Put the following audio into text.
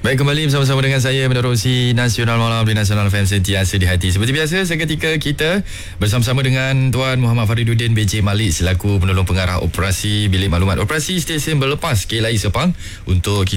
Baik, kembali bersama-sama dengan saya menerusi Nasional Malam di Nasional FM sentiasa di hati. Seperti biasa, seketika kita bersama-sama dengan Tuan Muhammad Fariduddin BJ Malik selaku penolong pengarah operasi Bilik Maklumat Operasi Stesen Berlepas KLI Sepang untuk kita